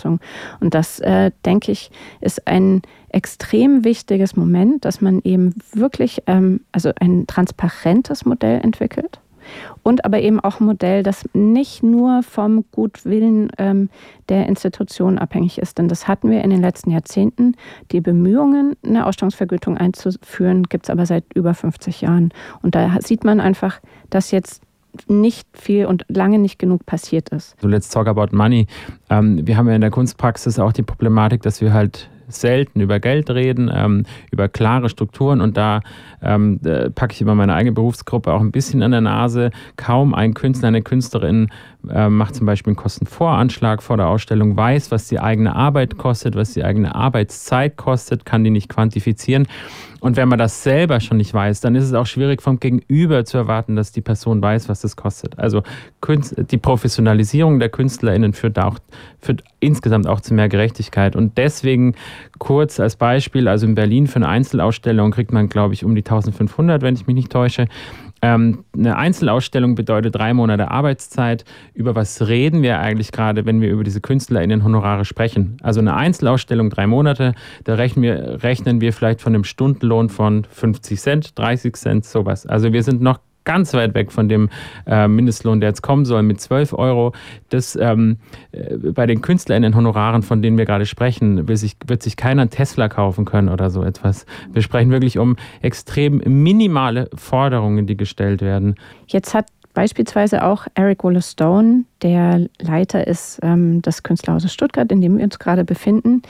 Unterstützung. Und das, denke ich, ist ein extrem wichtiges Moment, dass man eben wirklich also ein transparentes Modell entwickelt. Und aber eben auch ein Modell, das nicht nur vom Gutwillen der Institutionen abhängig ist. Denn das hatten wir in den letzten Jahrzehnten. Die Bemühungen, eine Ausstellungsvergütung einzuführen, gibt es aber seit über 50 Jahren. Und da sieht man einfach, dass jetzt nicht viel und lange nicht genug passiert ist. So, let's talk about money. Wir haben ja in der Kunstpraxis auch die Problematik, dass wir halt selten über Geld reden, über klare Strukturen, und da packe ich immer meine eigene Berufsgruppe auch ein bisschen an der Nase. Kaum ein Künstler, eine Künstlerin macht zum Beispiel einen Kostenvoranschlag vor der Ausstellung, weiß, was die eigene Arbeit kostet, was die eigene Arbeitszeit kostet, kann die nicht quantifizieren. Und wenn man das selber schon nicht weiß, dann ist es auch schwierig vom Gegenüber zu erwarten, dass die Person weiß, was das kostet. Also die Professionalisierung der KünstlerInnen führt insgesamt auch zu mehr Gerechtigkeit. Und deswegen kurz als Beispiel, also in Berlin für eine Einzelausstellung kriegt man, glaube ich, um die 1500, wenn ich mich nicht täusche. Eine Einzelausstellung bedeutet 3 Monate Arbeitszeit. Über was reden wir eigentlich gerade, wenn wir über diese KünstlerInnen-Honorare sprechen? Also eine Einzelausstellung 3 Monate, da rechnen wir vielleicht von einem Stundenlohn von 50 Cent, 30 Cent, sowas. Also wir sind noch ganz weit weg von dem Mindestlohn, der jetzt kommen soll, mit 12 Euro. Das bei den KünstlerInnen-Honoraren, von denen wir gerade sprechen, wird sich keiner Tesla kaufen können oder so etwas. Wir sprechen wirklich um extrem minimale Forderungen, die gestellt werden. Jetzt hat beispielsweise auch Eric Wollaston, der Leiter ist des Künstlerhauses Stuttgart, in dem wir uns gerade befinden,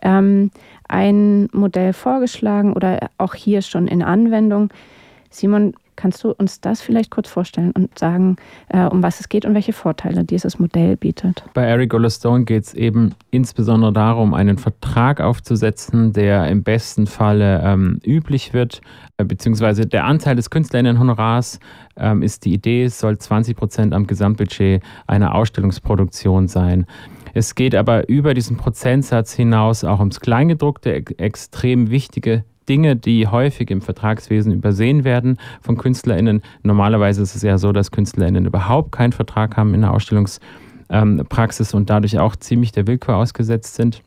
ein Modell vorgeschlagen oder auch hier schon in Anwendung. Simon, kannst du uns das vielleicht kurz vorstellen und sagen, um was es geht und welche Vorteile dieses Modell bietet? Bei Eric Wollaston geht es eben insbesondere darum, einen Vertrag aufzusetzen, der im besten Falle üblich wird, beziehungsweise der Anteil des KünstlerInnen-Honorars ist die Idee, es soll 20% am Gesamtbudget einer Ausstellungsproduktion sein. Es geht aber über diesen Prozentsatz hinaus auch ums Kleingedruckte, extrem wichtige Dinge, die häufig im Vertragswesen übersehen werden von KünstlerInnen. Normalerweise ist es ja so, dass KünstlerInnen überhaupt keinen Vertrag haben in der Ausstellungspraxis und dadurch auch ziemlich der Willkür ausgesetzt sind.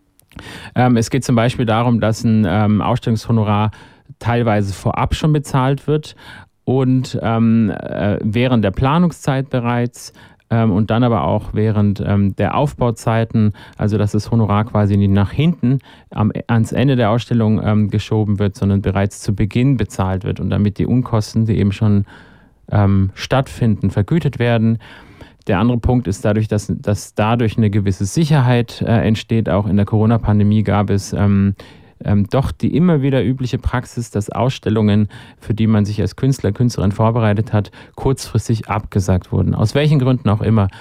Es geht zum Beispiel darum, dass ein Ausstellungshonorar teilweise vorab schon bezahlt wird und während der Planungszeit bereits und dann aber auch während der Aufbauzeiten, also dass das Honorar quasi nicht nach hinten ans Ende der Ausstellung geschoben wird, sondern bereits zu Beginn bezahlt wird und damit die Unkosten, die eben schon stattfinden, vergütet werden. Der andere Punkt ist dadurch, dass dadurch eine gewisse Sicherheit entsteht. Auch in der Corona-Pandemie gab es doch die immer wieder übliche Praxis, dass Ausstellungen, für die man sich als Künstler, Künstlerin vorbereitet hat, kurzfristig abgesagt wurden. Aus welchen Gründen auch immer.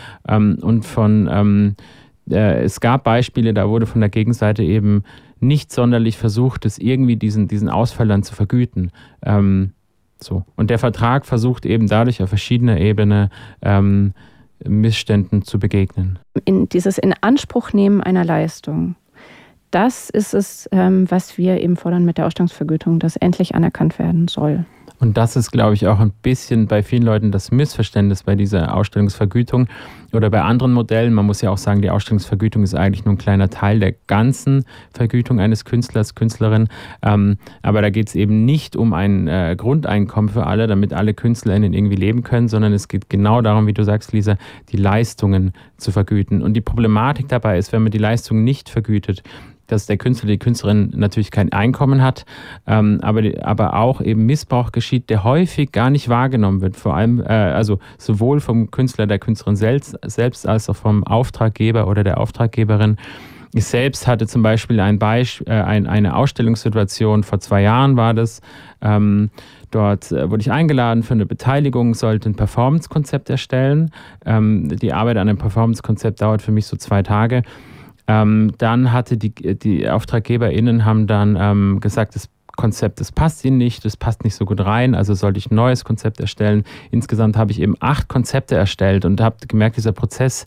Es gab Beispiele, da wurde von der Gegenseite eben nicht sonderlich versucht, das irgendwie diesen Ausfall dann zu vergüten. Und der Vertrag versucht eben dadurch auf verschiedener Ebene Missständen zu begegnen. Dieses Inanspruchnehmen einer Leistung. Das ist es, was wir eben fordern mit der Ausstellungsvergütung, dass endlich anerkannt werden soll. Und das ist, glaube ich, auch ein bisschen bei vielen Leuten das Missverständnis bei dieser Ausstellungsvergütung oder bei anderen Modellen. Man muss ja auch sagen, die Ausstellungsvergütung ist eigentlich nur ein kleiner Teil der ganzen Vergütung eines Künstlers, Künstlerin. Aber da geht es eben nicht um ein Grundeinkommen für alle, damit alle KünstlerInnen irgendwie leben können, sondern es geht genau darum, wie du sagst, Lisa, die Leistungen zu vergüten. Und die Problematik dabei ist, wenn man die Leistungen nicht vergütet, dass der Künstler, die Künstlerin natürlich kein Einkommen hat, aber auch eben Missbrauch geschieht, der häufig gar nicht wahrgenommen wird. Vor allem, also sowohl vom Künstler, der Künstlerin selbst als auch vom Auftraggeber oder der Auftraggeberin. Ich selbst hatte zum Beispiel eine Ausstellungssituation, vor 2 Jahren war das. Dort wurde ich eingeladen für eine Beteiligung, sollte ein Performance-Konzept erstellen. Die Arbeit an einem Performance-Konzept dauert für mich so 2 Tage. Dann hatte die AuftraggeberInnen haben dann gesagt, das Konzept, das passt ihnen nicht, das passt nicht so gut rein, also sollte ich ein neues Konzept erstellen. Insgesamt habe ich eben 8 Konzepte erstellt und habe gemerkt, dieser Prozess,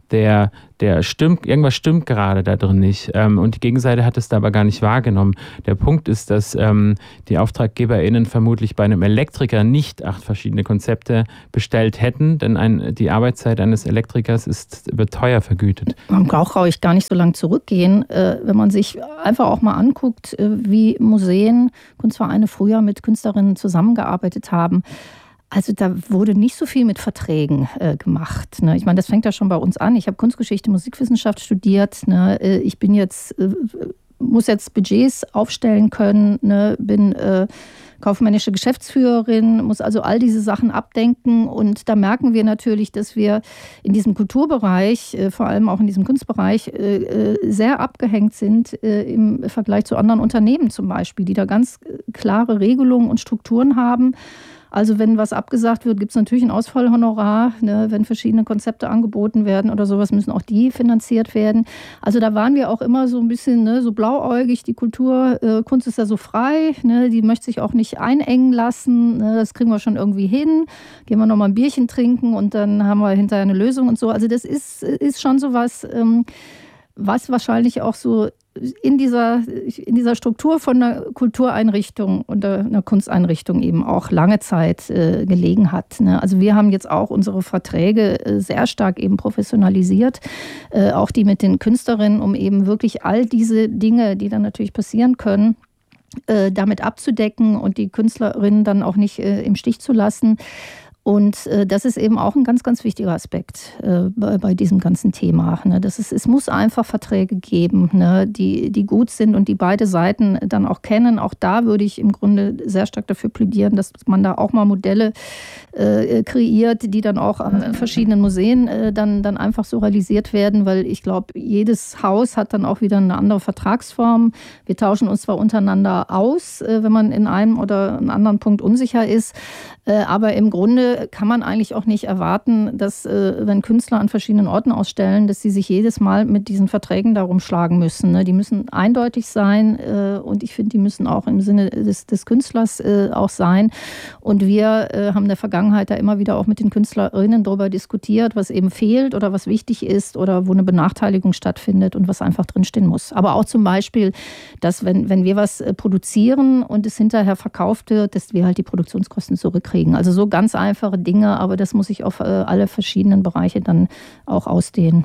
der stimmt, irgendwas stimmt gerade da drin nicht. Und die Gegenseite hat es da aber gar nicht wahrgenommen. Der Punkt ist, dass die AuftraggeberInnen vermutlich bei einem Elektriker nicht 8 verschiedene Konzepte bestellt hätten, denn die Arbeitszeit eines Elektrikers wird teuer vergütet. Man braucht auch gar nicht so lange zurückgehen, wenn man sich einfach auch mal anguckt, wie Museen, Kunstvereine früher mit Künstlerinnen zusammengearbeitet haben. Also da wurde nicht so viel mit Verträgen gemacht. Ne? Ich meine, das fängt ja schon bei uns an. Ich habe Kunstgeschichte, Musikwissenschaft studiert. Ne? Ich bin muss jetzt Budgets aufstellen können, ne? Bin kaufmännische Geschäftsführerin, muss also all diese Sachen abdenken. Und da merken wir natürlich, dass wir in diesem Kulturbereich, vor allem auch in diesem Kunstbereich, sehr abgehängt sind im Vergleich zu anderen Unternehmen zum Beispiel, die da ganz klare Regelungen und Strukturen haben. Also wenn was abgesagt wird, gibt es natürlich ein Ausfallhonorar. Ne? Wenn verschiedene Konzepte angeboten werden oder sowas, müssen auch die finanziert werden. Also da waren wir auch immer so ein bisschen so blauäugig. Die Kunst ist ja so frei. Ne? Die möchte sich auch nicht einengen lassen. Ne? Das kriegen wir schon irgendwie hin. Gehen wir nochmal ein Bierchen trinken und dann haben wir hinterher eine Lösung und so. Also das ist schon so was wahrscheinlich auch so in dieser Struktur von einer Kultureinrichtung und einer Kunsteinrichtung eben auch lange Zeit gelegen hat. Ne? Also wir haben jetzt auch unsere Verträge sehr stark eben professionalisiert, auch die mit den Künstlerinnen, um eben wirklich all diese Dinge, die dann natürlich passieren können, damit abzudecken und die Künstlerinnen dann auch nicht im Stich zu lassen. Und das ist eben auch ein ganz, ganz wichtiger Aspekt bei diesem ganzen Thema. Ne? Es muss einfach Verträge geben, ne? die gut sind und die beide Seiten dann auch kennen. Auch da würde ich im Grunde sehr stark dafür plädieren, dass man da auch mal Modelle kreiert, die dann auch an verschiedenen Museen dann einfach so realisiert werden, weil ich glaube, jedes Haus hat dann auch wieder eine andere Vertragsform. Wir tauschen uns zwar untereinander aus, wenn man in einem oder einem anderen Punkt unsicher ist, aber im Grunde kann man eigentlich auch nicht erwarten, dass, wenn Künstler an verschiedenen Orten ausstellen, dass sie sich jedes Mal mit diesen Verträgen darum schlagen müssen. Ne? Die müssen eindeutig sein und ich finde, die müssen auch im Sinne des Künstlers auch sein. Und wir haben in der Vergangenheit da immer wieder auch mit den Künstlerinnen darüber diskutiert, was eben fehlt oder was wichtig ist oder wo eine Benachteiligung stattfindet und was einfach drinstehen muss. Aber auch zum Beispiel, dass wenn wir was produzieren und es hinterher verkauft wird, dass wir halt die Produktionskosten zurückkriegen. Also so ganz einfache Dinge, aber das muss sich auf alle verschiedenen Bereiche dann auch ausdehnen.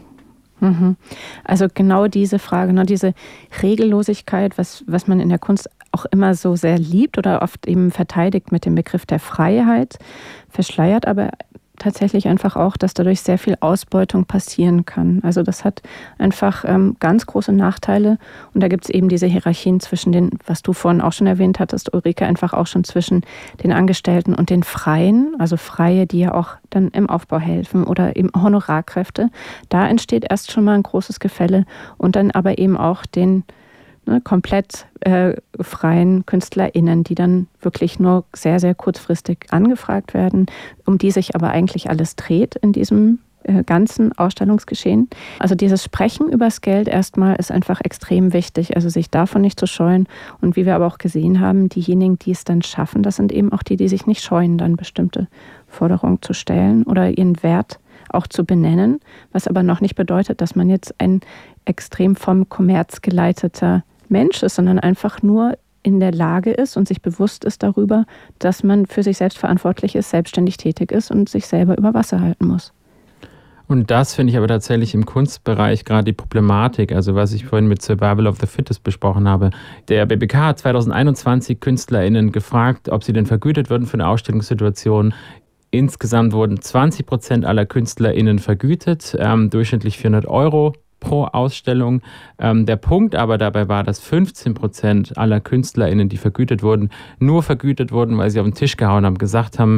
Also genau diese Frage, ne, diese Regellosigkeit, was man in der Kunst auch immer so sehr liebt oder oft eben verteidigt mit dem Begriff der Freiheit, verschleiert aber tatsächlich einfach auch, dass dadurch sehr viel Ausbeutung passieren kann. Also das hat einfach ganz große Nachteile und da gibt es eben diese Hierarchien zwischen den, was du vorhin auch schon erwähnt hattest, Ulrike, einfach auch schon zwischen den Angestellten und den Freien, also Freie, die ja auch dann im Aufbau helfen oder eben Honorarkräfte. Da entsteht erst schon mal ein großes Gefälle und dann aber eben auch den komplett freien KünstlerInnen, die dann wirklich nur sehr, sehr kurzfristig angefragt werden, um die sich aber eigentlich alles dreht in diesem ganzen Ausstellungsgeschehen. Also dieses Sprechen übers Geld erstmal ist einfach extrem wichtig, also sich davon nicht zu scheuen. Und wie wir aber auch gesehen haben, diejenigen, die es dann schaffen, das sind eben auch die sich nicht scheuen, dann bestimmte Forderungen zu stellen oder ihren Wert auch zu benennen, was aber noch nicht bedeutet, dass man jetzt ein extrem vom Kommerz geleiteter Mensch ist, sondern einfach nur in der Lage ist und sich bewusst ist darüber, dass man für sich selbst verantwortlich ist, selbstständig tätig ist und sich selber über Wasser halten muss. Und das finde ich aber tatsächlich im Kunstbereich gerade die Problematik, also was ich vorhin mit Survival of the Fittest besprochen habe. Der BBK hat 2021 KünstlerInnen gefragt, ob sie denn vergütet würden für eine Ausstellungssituation. Insgesamt wurden 20% aller KünstlerInnen vergütet, durchschnittlich 400 € pro Ausstellung. Der Punkt aber dabei war, dass 15% aller KünstlerInnen, die vergütet wurden, nur vergütet wurden, weil sie auf den Tisch gehauen haben, gesagt haben,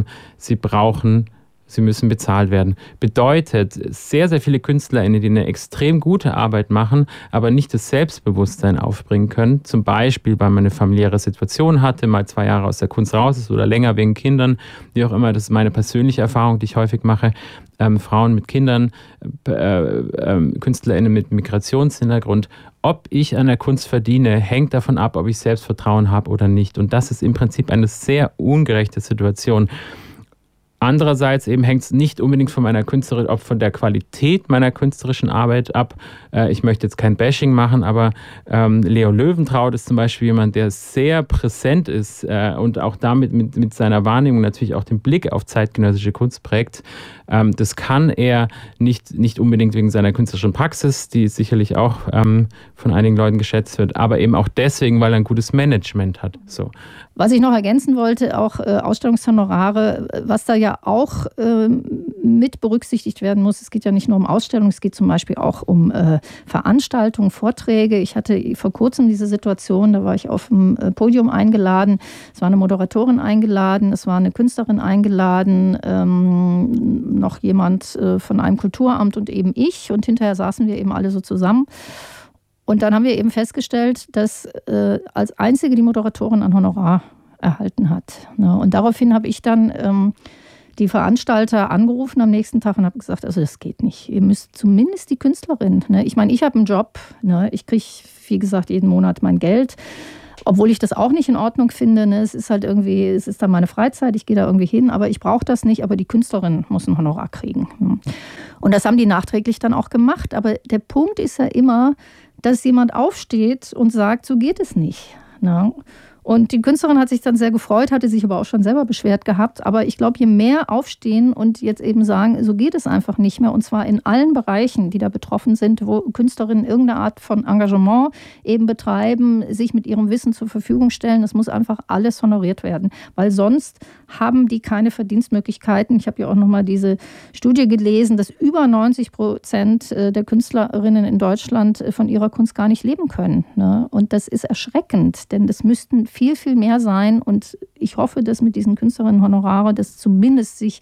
sie müssen bezahlt werden. Bedeutet, sehr, sehr viele KünstlerInnen, die eine extrem gute Arbeit machen, aber nicht das Selbstbewusstsein aufbringen können. Zum Beispiel, weil man eine familiäre Situation hatte, mal 2 Jahre aus der Kunst raus ist oder länger wegen Kindern, wie auch immer. Das ist meine persönliche Erfahrung, die ich häufig mache. Frauen mit Kindern, KünstlerInnen mit Migrationshintergrund. Ob ich an der Kunst verdiene, hängt davon ab, ob ich Selbstvertrauen habe oder nicht. Und das ist im Prinzip eine sehr ungerechte Situation. Andererseits eben hängt es nicht unbedingt von von der Qualität meiner künstlerischen Arbeit ab. Ich möchte jetzt kein Bashing machen, aber Leo Löwentraut ist zum Beispiel jemand, der sehr präsent ist und auch damit mit seiner Wahrnehmung natürlich auch den Blick auf zeitgenössische Kunst prägt. Das kann er nicht unbedingt wegen seiner künstlerischen Praxis, die sicherlich auch von einigen Leuten geschätzt wird, aber eben auch deswegen, weil er ein gutes Management hat. So. Was ich noch ergänzen wollte, auch Ausstellungshonorare, was da ja auch mit berücksichtigt werden muss. Es geht ja nicht nur um Ausstellungen, es geht zum Beispiel auch um Veranstaltungen, Vorträge. Ich hatte vor kurzem diese Situation, da war ich auf dem Podium eingeladen. Es war eine Moderatorin eingeladen, es war eine Künstlerin eingeladen, noch jemand von einem Kulturamt und eben ich. Und hinterher saßen wir eben alle so zusammen. Und dann haben wir eben festgestellt, dass als einzige die Moderatorin ein Honorar erhalten hat. Und daraufhin habe ich dann die Veranstalter angerufen am nächsten Tag und habe gesagt, also das geht nicht. Ihr müsst zumindest die Künstlerin. Ich meine, ich habe einen Job. Ich kriege, wie gesagt, jeden Monat mein Geld. Obwohl ich das auch nicht in Ordnung finde. Es ist halt irgendwie, es ist dann meine Freizeit, ich gehe da irgendwie hin, aber ich brauche das nicht, aber die Künstlerin muss ein Honorar kriegen. Und das haben die nachträglich dann auch gemacht. Aber der Punkt ist ja immer, dass jemand aufsteht und sagt, so geht es nicht. Und die Künstlerin hat sich dann sehr gefreut, hatte sich aber auch schon selber beschwert gehabt. Aber ich glaube, je mehr aufstehen und jetzt eben sagen, so geht es einfach nicht mehr, und zwar in allen Bereichen, die da betroffen sind, wo Künstlerinnen irgendeine Art von Engagement eben betreiben, sich mit ihrem Wissen zur Verfügung stellen, das muss einfach alles honoriert werden. Weil sonst haben die keine Verdienstmöglichkeiten. Ich habe ja auch nochmal diese Studie gelesen, dass über 90% der Künstlerinnen in Deutschland von ihrer Kunst gar nicht leben können. Und das ist erschreckend, denn das müssten viel, viel mehr sein. Und ich hoffe, dass mit diesen Künstlerinnen-Honorare das zumindest sich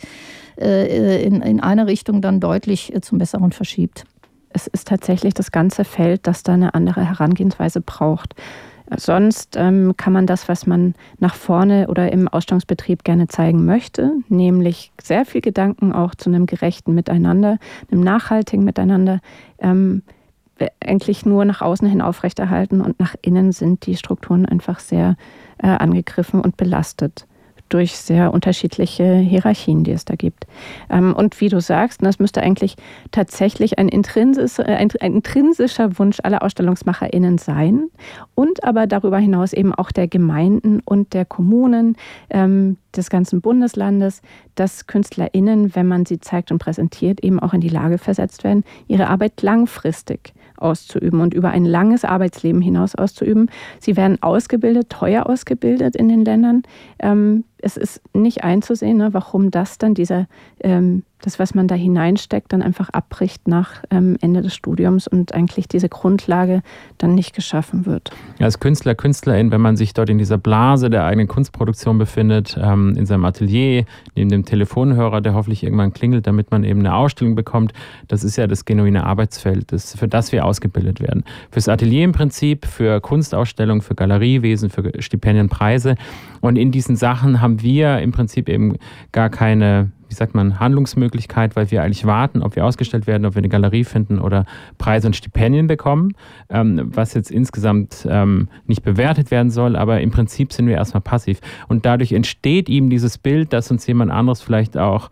in eine Richtung dann deutlich zum Besseren verschiebt. Es ist tatsächlich das ganze Feld, das da eine andere Herangehensweise braucht. Sonst kann man das, was man nach vorne oder im Ausstellungsbetrieb gerne zeigen möchte, nämlich sehr viel Gedanken auch zu einem gerechten Miteinander, einem nachhaltigen Miteinander, eigentlich nur nach außen hin aufrechterhalten, und nach innen sind die Strukturen einfach sehr angegriffen und belastet durch sehr unterschiedliche Hierarchien, die es da gibt. Und wie du sagst, das müsste eigentlich tatsächlich ein intrinsischer Wunsch aller AusstellungsmacherInnen sein, und aber darüber hinaus eben auch der Gemeinden und der Kommunen, des ganzen Bundeslandes, dass KünstlerInnen, wenn man sie zeigt und präsentiert, eben auch in die Lage versetzt werden, ihre Arbeit langfristig auszuüben und über ein langes Arbeitsleben hinaus auszuüben. Sie werden ausgebildet, teuer ausgebildet in den Ländern. Es ist nicht einzusehen, warum das dann das, was man da hineinsteckt, dann einfach abbricht nach Ende des Studiums und eigentlich diese Grundlage dann nicht geschaffen wird. Als Künstler, Künstlerin, wenn man sich dort in dieser Blase der eigenen Kunstproduktion befindet, in seinem Atelier, neben dem Telefonhörer, der hoffentlich irgendwann klingelt, damit man eben eine Ausstellung bekommt, das ist ja das genuine Arbeitsfeld, für das wir ausgebildet werden. Fürs Atelier im Prinzip, für Kunstausstellungen, für Galeriewesen, für Stipendienpreise. Und in diesen Sachen haben wir im Prinzip eben gar keine, Handlungsmöglichkeit, weil wir eigentlich warten, ob wir ausgestellt werden, ob wir eine Galerie finden oder Preise und Stipendien bekommen, was jetzt insgesamt nicht bewertet werden soll, aber im Prinzip sind wir erstmal passiv. Und dadurch entsteht ihm dieses Bild, dass uns jemand anderes vielleicht auch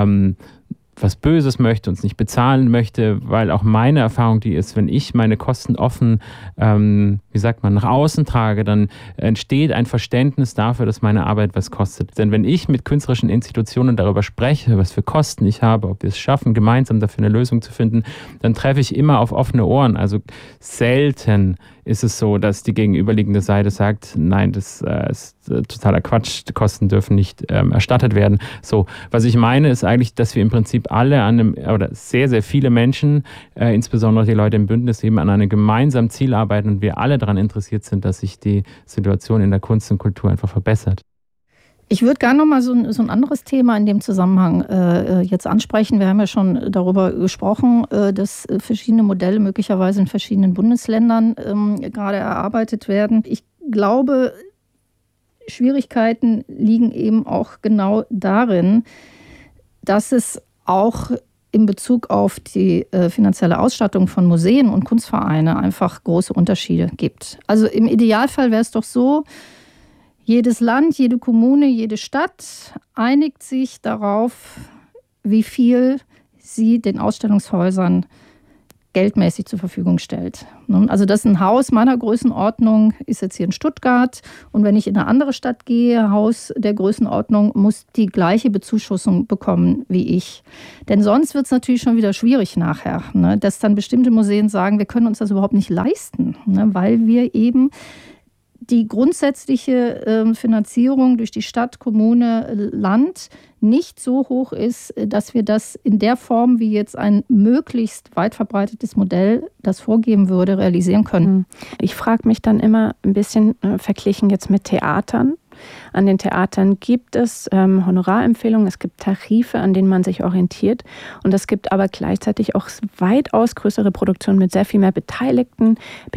was Böses möchte, uns nicht bezahlen möchte, weil auch meine Erfahrung die ist, wenn ich meine Kosten offen, nach außen trage, dann entsteht ein Verständnis dafür, dass meine Arbeit was kostet. Denn wenn ich mit künstlerischen Institutionen darüber spreche, was für Kosten ich habe, ob wir es schaffen, gemeinsam dafür eine Lösung zu finden, dann treffe ich immer auf offene Ohren. Also selten ist es so, dass die gegenüberliegende Seite sagt, nein, das ist totaler Quatsch, die Kosten dürfen nicht erstattet werden. So, was ich meine, ist eigentlich, dass wir im Prinzip alle oder sehr, sehr viele Menschen, insbesondere die Leute im Bündnis, eben an einem gemeinsamen Ziel arbeiten und wir alle daran interessiert sind, dass sich die Situation in der Kunst und Kultur einfach verbessert. Ich würde gerne noch mal so ein anderes Thema in dem Zusammenhang jetzt ansprechen. Wir haben ja schon darüber gesprochen, dass verschiedene Modelle möglicherweise in verschiedenen Bundesländern gerade erarbeitet werden. Ich glaube, Schwierigkeiten liegen eben auch genau darin, dass es auch in Bezug auf die finanzielle Ausstattung von Museen und Kunstvereine einfach große Unterschiede gibt. Also im Idealfall wäre es doch so, Jedes Land, jede Kommune, jede Stadt einigt sich darauf, wie viel sie den Ausstellungshäusern geldmäßig zur Verfügung stellt. Also das ist ein Haus meiner Größenordnung, ist jetzt hier in Stuttgart. Und wenn ich in eine andere Stadt gehe, Haus der Größenordnung, muss die gleiche Bezuschussung bekommen wie ich. Denn sonst wird es natürlich schon wieder schwierig nachher, dass dann bestimmte Museen sagen, wir können uns das überhaupt nicht leisten, weil wir eben die grundsätzliche Finanzierung durch die Stadt, Kommune, Land nicht so hoch ist, dass wir das in der Form, wie jetzt ein möglichst weit verbreitetes Modell das vorgeben würde, realisieren können. Ich frage mich dann immer ein bisschen verglichen jetzt mit Theatern. An den Theatern gibt es Honorarempfehlungen, es gibt Tarife, an denen man sich orientiert. Und es gibt aber gleichzeitig auch weitaus größere Produktionen mit sehr viel mehr Beteiligten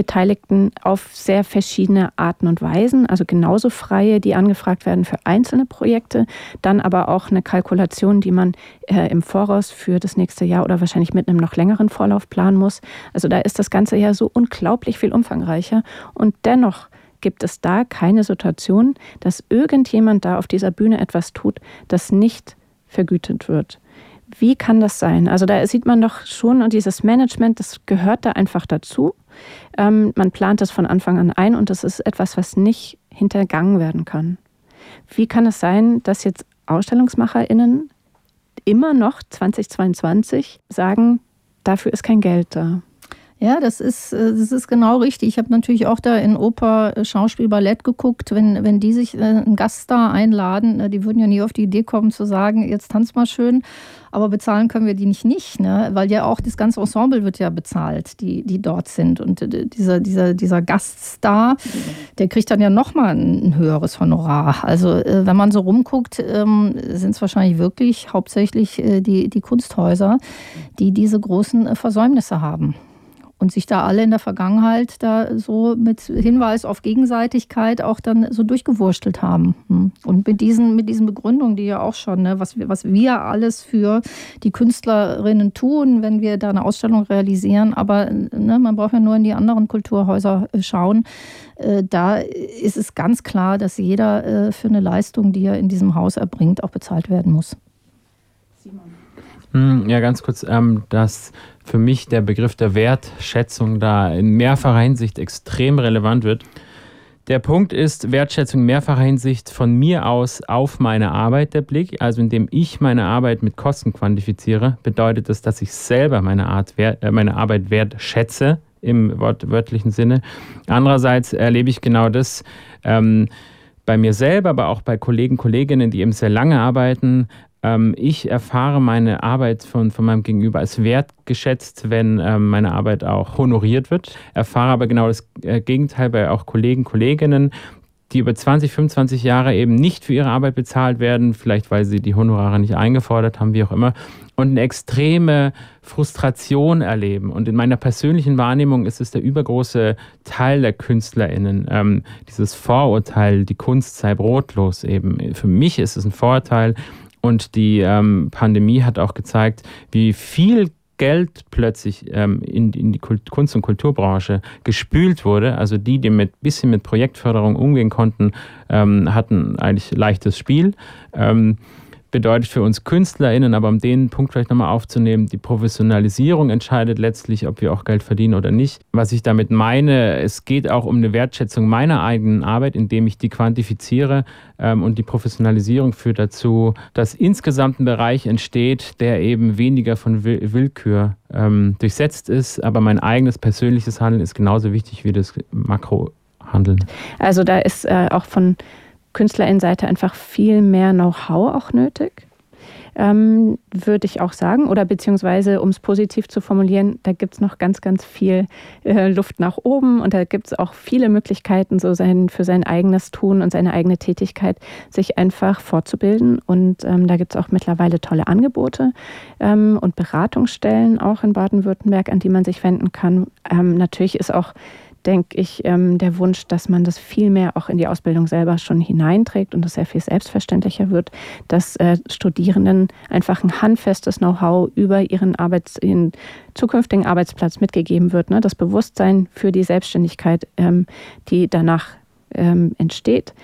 auf sehr verschiedene Arten und Weisen. Also genauso freie, die angefragt werden für einzelne Projekte. Dann aber auch eine Kalkulation, die man im Voraus für das nächste Jahr oder wahrscheinlich mit einem noch längeren Vorlauf planen muss. Also da ist das Ganze ja so unglaublich viel umfangreicher. Und dennoch gibt es da keine Situation, dass irgendjemand da auf dieser Bühne etwas tut, das nicht vergütet wird. Wie kann das sein? Also da sieht man doch schon, und dieses Management, das gehört da einfach dazu. Man plant das von Anfang an ein und das ist etwas, was nicht hintergangen werden kann. Wie kann es sein, dass jetzt AusstellungsmacherInnen immer noch 2022 sagen, dafür ist kein Geld da? Ja, das ist genau richtig. Ich habe natürlich auch da in Oper, Schauspiel, Ballett geguckt, wenn die sich einen Gaststar einladen, die würden ja nie auf die Idee kommen zu sagen, jetzt tanz mal schön, aber bezahlen können wir die nicht, ne? Weil ja auch das ganze Ensemble wird ja bezahlt, die dort sind. Und dieser Gaststar, der kriegt dann ja nochmal ein höheres Honorar. Also wenn man so rumguckt, sind es wahrscheinlich wirklich hauptsächlich die Kunsthäuser, die diese großen Versäumnisse haben. Und sich da alle in der Vergangenheit da so mit Hinweis auf Gegenseitigkeit auch dann so durchgewurstelt haben. Und mit diesen Begründungen, die ja auch schon, ne, was wir alles für die Künstlerinnen tun, wenn wir da eine Ausstellung realisieren. Aber man braucht ja nur in die anderen Kulturhäuser schauen. Da ist es ganz klar, dass jeder für eine Leistung, die er in diesem Haus erbringt, auch bezahlt werden muss. Ja, ganz kurz, dass für mich der Begriff der Wertschätzung da in mehrfacher Hinsicht extrem relevant wird. Der Punkt ist, Wertschätzung in mehrfacher Hinsicht von mir aus auf meine Arbeit der Blick. Also indem ich meine Arbeit mit Kosten quantifiziere, bedeutet das, dass ich selber meine Arbeit wertschätze im wortwörtlichen Sinne. Andererseits erlebe ich genau das bei mir selber, aber auch bei Kollegen, Kolleginnen, die eben sehr lange arbeiten. Ich erfahre meine Arbeit von meinem Gegenüber als wertgeschätzt, wenn meine Arbeit auch honoriert wird. Erfahre aber genau das Gegenteil bei auch Kollegen, Kolleginnen, die über 20, 25 Jahre eben nicht für ihre Arbeit bezahlt werden, vielleicht weil sie die Honorare nicht eingefordert haben, wie auch immer, und eine extreme Frustration erleben. Und in meiner persönlichen Wahrnehmung ist es der übergroße Teil der KünstlerInnen, dieses Vorurteil, die Kunst sei brotlos eben. Für mich ist es ein Vorurteil. Und die Pandemie hat auch gezeigt, wie viel Geld plötzlich in die Kunst- und Kulturbranche gespült wurde. Also die mit bisschen mit Projektförderung umgehen konnten, hatten eigentlich leichtes Spiel. Bedeutet für uns KünstlerInnen, aber um den Punkt vielleicht nochmal aufzunehmen, die Professionalisierung entscheidet letztlich, ob wir auch Geld verdienen oder nicht. Was ich damit meine, es geht auch um eine Wertschätzung meiner eigenen Arbeit, indem ich die quantifiziere, und die Professionalisierung führt dazu, dass insgesamt ein Bereich entsteht, der eben weniger von Willkür durchsetzt ist, aber mein eigenes persönliches Handeln ist genauso wichtig wie das Makrohandeln. Also da ist auch von KünstlerInnenseite einfach viel mehr Know-how auch nötig, würde ich auch sagen. Oder beziehungsweise, um es positiv zu formulieren, da gibt es noch ganz, ganz viel Luft nach oben und da gibt es auch viele Möglichkeiten, so für sein eigenes Tun und seine eigene Tätigkeit sich einfach fortzubilden. Und da gibt es auch mittlerweile tolle Angebote und Beratungsstellen auch in Baden-Württemberg, an die man sich wenden kann. Natürlich ist auch, denke ich, der Wunsch, dass man das viel mehr auch in die Ausbildung selber schon hineinträgt und das sehr viel selbstverständlicher wird, dass Studierenden einfach ein handfestes Know-how über ihren zukünftigen Arbeitsplatz mitgegeben wird. Ne? Das Bewusstsein für die Selbstständigkeit, die danach entsteht.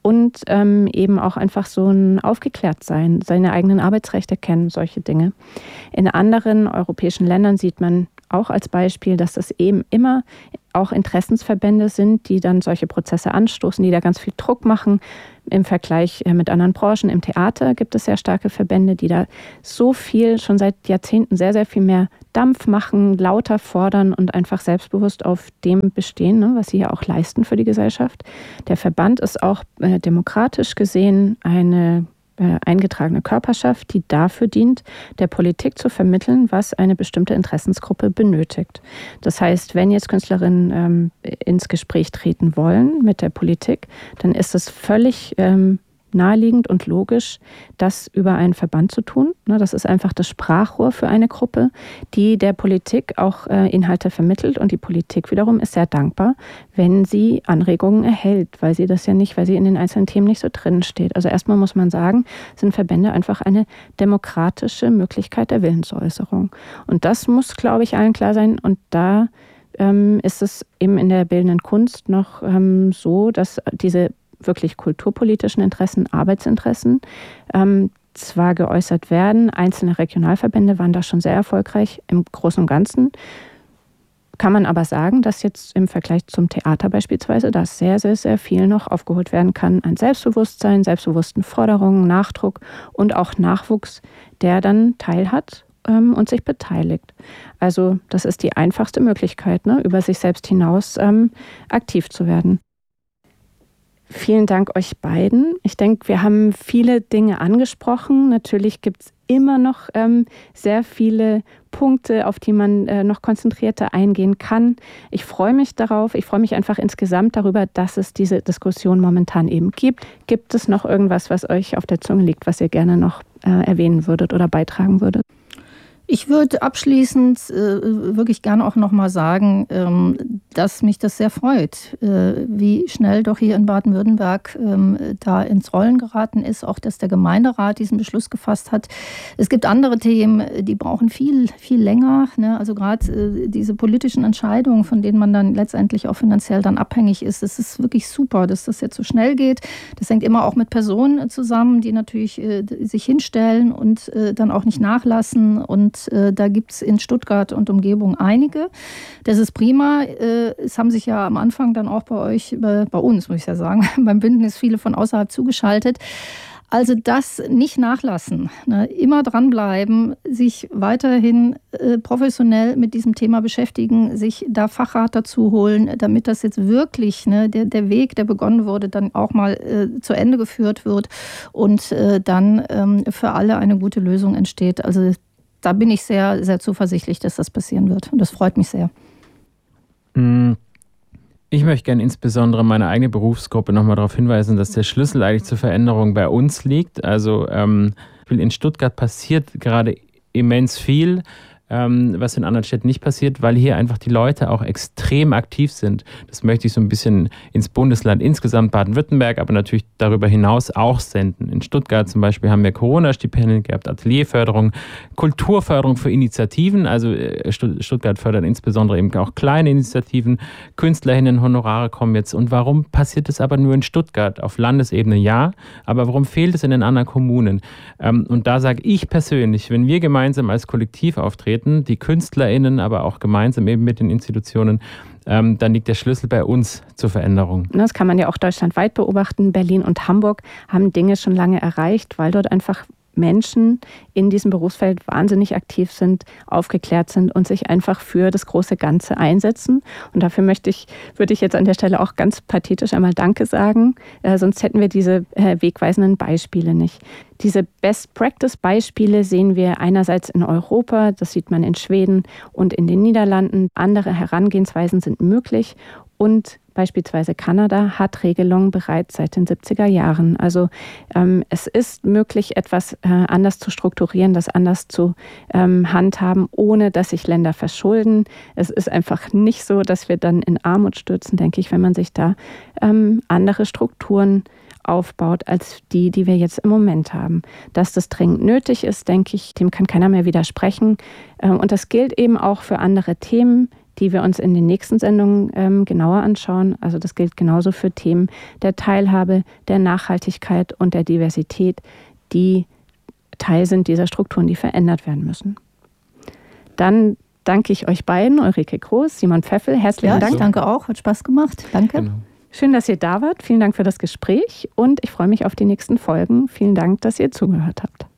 und eben auch einfach so ein Aufgeklärtsein, seine eigenen Arbeitsrechte kennen, solche Dinge. In anderen europäischen Ländern sieht man auch als Beispiel, dass das eben immer auch Interessensverbände sind, die dann solche Prozesse anstoßen, die da ganz viel Druck machen. Im Vergleich mit anderen Branchen, im Theater gibt es sehr starke Verbände, die da so viel, schon seit Jahrzehnten sehr, sehr viel mehr Dampf machen, lauter fordern und einfach selbstbewusst auf dem bestehen, ne, was sie ja auch leisten für die Gesellschaft. Der Verband ist auch demokratisch gesehen eine eingetragene Körperschaft, die dafür dient, der Politik zu vermitteln, was eine bestimmte Interessensgruppe benötigt. Das heißt, wenn jetzt Künstlerinnen ins Gespräch treten wollen mit der Politik, dann ist es völlig naheliegend und logisch, das über einen Verband zu tun. Das ist einfach das Sprachrohr für eine Gruppe, die der Politik auch Inhalte vermittelt. Und die Politik wiederum ist sehr dankbar, wenn sie Anregungen erhält, weil sie in den einzelnen Themen nicht so drin steht. Also erstmal muss man sagen, sind Verbände einfach eine demokratische Möglichkeit der Willensäußerung. Und das muss, glaube ich, allen klar sein. Und da ist es eben in der bildenden Kunst noch so, dass diese wirklich kulturpolitischen Interessen, Arbeitsinteressen zwar geäußert werden. Einzelne Regionalverbände waren da schon sehr erfolgreich. Im Großen und Ganzen kann man aber sagen, dass jetzt im Vergleich zum Theater beispielsweise da sehr, sehr, sehr viel noch aufgeholt werden kann an Selbstbewusstsein, selbstbewussten Forderungen, Nachdruck und auch Nachwuchs, der dann teilhat und sich beteiligt. Also das ist die einfachste Möglichkeit, ne, über sich selbst hinaus aktiv zu werden. Vielen Dank euch beiden. Ich denke, wir haben viele Dinge angesprochen. Natürlich gibt es immer noch sehr viele Punkte, auf die man noch konzentrierter eingehen kann. Ich freue mich darauf. Ich freue mich einfach insgesamt darüber, dass es diese Diskussion momentan eben gibt. Gibt es noch irgendwas, was euch auf der Zunge liegt, was ihr gerne noch erwähnen würdet oder beitragen würdet? Ich würde abschließend wirklich gerne auch nochmal sagen, dass mich das sehr freut, wie schnell doch hier in Baden-Württemberg da ins Rollen geraten ist, auch dass der Gemeinderat diesen Beschluss gefasst hat. Es gibt andere Themen, die brauchen viel, viel länger, ne? Also gerade diese politischen Entscheidungen, von denen man dann letztendlich auch finanziell dann abhängig ist, es ist wirklich super, dass das jetzt so schnell geht. Das hängt immer auch mit Personen zusammen, die natürlich sich hinstellen und dann auch nicht nachlassen. Und da gibt es in Stuttgart und Umgebung einige. Das ist prima. Es haben sich ja am Anfang dann auch bei uns, muss ich ja sagen, beim Bündnis viele von außerhalb zugeschaltet. Also das nicht nachlassen, ne? Immer dranbleiben, sich weiterhin professionell mit diesem Thema beschäftigen, sich da Fachrat dazu holen, damit das jetzt wirklich, ne, der Weg, der begonnen wurde, dann auch mal zu Ende geführt wird und dann für alle eine gute Lösung entsteht. Also da bin ich sehr, sehr zuversichtlich, dass das passieren wird. Und das freut mich sehr. Ich möchte gerne insbesondere meine eigene Berufsgruppe nochmal darauf hinweisen, dass der Schlüssel eigentlich zur Veränderung bei uns liegt. Also in Stuttgart passiert gerade immens viel, was in anderen Städten nicht passiert, weil hier einfach die Leute auch extrem aktiv sind. Das möchte ich so ein bisschen ins Bundesland insgesamt Baden-Württemberg, aber natürlich darüber hinaus auch senden. In Stuttgart zum Beispiel haben wir Corona-Stipendien gehabt, Atelierförderung, Kulturförderung für Initiativen. Also Stuttgart fördert insbesondere eben auch kleine Initiativen. KünstlerInnen-Honorare kommen jetzt. Und warum passiert es aber nur in Stuttgart? Auf Landesebene ja, aber warum fehlt es in den anderen Kommunen? Und da sage ich persönlich, wenn wir gemeinsam als Kollektiv auftreten, die KünstlerInnen, aber auch gemeinsam eben mit den Institutionen, dann liegt der Schlüssel bei uns zur Veränderung. Das kann man ja auch deutschlandweit beobachten. Berlin und Hamburg haben Dinge schon lange erreicht, weil dort einfach Menschen in diesem Berufsfeld wahnsinnig aktiv sind, aufgeklärt sind und sich einfach für das große Ganze einsetzen. Und dafür würde ich jetzt an der Stelle auch ganz pathetisch einmal Danke sagen, sonst hätten wir diese wegweisenden Beispiele nicht. Diese Best-Practice-Beispiele sehen wir einerseits in Europa, das sieht man in Schweden und in den Niederlanden. Andere Herangehensweisen sind möglich und beispielsweise Kanada hat Regelungen bereits seit den 70er Jahren. Also es ist möglich, etwas anders zu strukturieren, das anders zu handhaben, ohne dass sich Länder verschulden. Es ist einfach nicht so, dass wir dann in Armut stürzen, denke ich, wenn man sich da andere Strukturen aufbaut als die wir jetzt im Moment haben. Dass das dringend nötig ist, denke ich, dem kann keiner mehr widersprechen. Und das gilt eben auch für andere Themen, die wir uns in den nächsten Sendungen genauer anschauen. Also das gilt genauso für Themen der Teilhabe, der Nachhaltigkeit und der Diversität, die Teil sind dieser Strukturen, die verändert werden müssen. Dann danke ich euch beiden, Ulrike Groß, Simon Pfeffel. Herzlichen Dank. Ich danke auch, hat Spaß gemacht. Danke. Genau. Schön, dass ihr da wart. Vielen Dank für das Gespräch und ich freue mich auf die nächsten Folgen. Vielen Dank, dass ihr zugehört habt.